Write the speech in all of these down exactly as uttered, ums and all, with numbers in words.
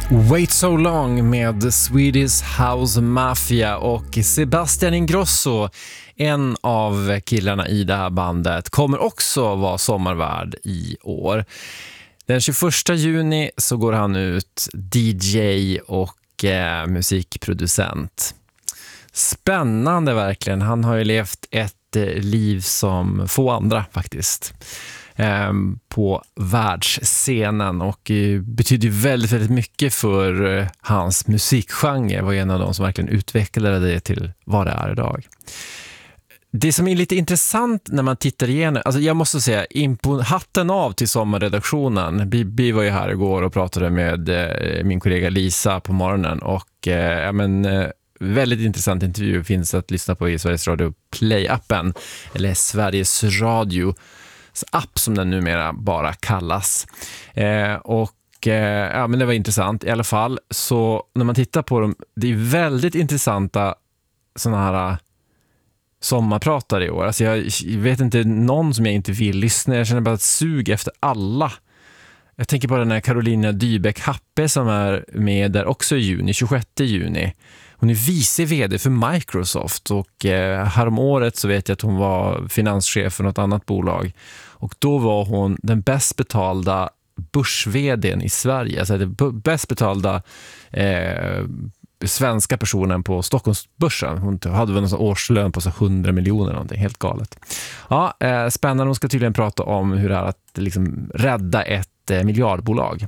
Wait So Long med Swedish House Mafia och Sebastian Ingrosso, en av killarna i det här bandet, kommer också vara sommarvärd i år. Den tjugoförsta juni så går han ut D J och eh, musikproducent. Spännande verkligen. Han har ju levt ett eh, liv som få andra faktiskt. På världsscenen och betyder väldigt, väldigt mycket för hans musikgenre. Var en av de som verkligen utvecklade det till vad det är idag. Det som är lite intressant när man tittar igenom, alltså jag måste säga, impo- hatten av till sommarredaktionen. Vi var ju här igår och pratade med min kollega Lisa på morgonen och ja, men, väldigt intressant intervju finns att lyssna på i Sveriges Radio Play-appen eller Sveriges Radio app som den numera bara kallas. Eh, och eh, ja, men det var intressant i alla fall. Så när man tittar på dem, det är väldigt intressanta såna här sommarpratare i år. Alltså jag vet inte någon som jag inte vill lyssna. Jag känner bara ett sug efter alla. Jag tänker på den här Carolina Dybeck-Happe som är med där också i juni, tjugosjätte juni. Hon är vice vd för Microsoft och eh, häromåret så vet jag att hon var finanschef för något annat bolag. Och då var hon den bäst betalda börs-vdn i Sverige. Alltså den bäst betalda eh, svenska personen på Stockholmsbörsen. Hon hade väl en årslön på så hundra miljoner någonting, helt galet. Ja, eh, spännande. Hon ska tydligen prata om hur det är att liksom rädda ett eh, miljardbolag.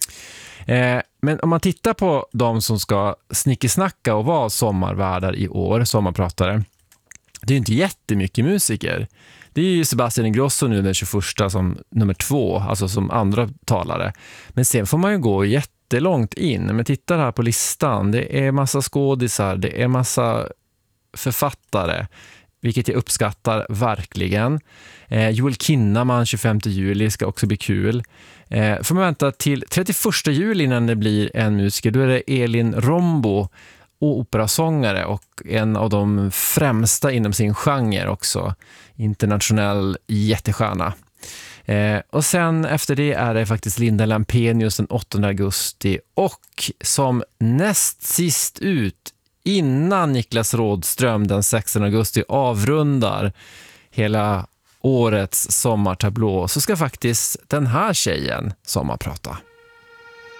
Eh, men om man tittar på de som ska snickesnacka och vara sommarvärdar i år, sommarpratare, det är ju inte jättemycket musiker. Det är ju Sebastian Ingrosso nu den tjugoförsta som nummer två, alltså som andra talare. Men sen får man ju gå jättelångt in. Men tittar här på listan, det är massa skådisar, det är massa författare, vilket jag uppskattar verkligen. Eh, Joel Kinnaman tjugofemte juli ska också bli kul. Eh, får man vänta till trettioförsta juli innan det blir en musiker. Då är det Elin Rombo och operasångare och en av de främsta inom sin genre också. Internationell jättestjärna. Eh, och sen efter det är det faktiskt Linda Lampenius den åttonde augusti och som näst sist ut innan Niklas Rådström den sextonde augusti avrundar hela årets sommartablå så ska faktiskt den här tjejen sommarprata.